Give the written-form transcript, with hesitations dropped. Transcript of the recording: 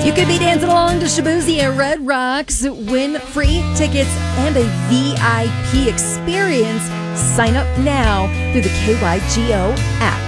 You could be dancing along to Shaboozey at Red Rocks. Win free tickets and a VIP experience. Sign up now through the KYGO app.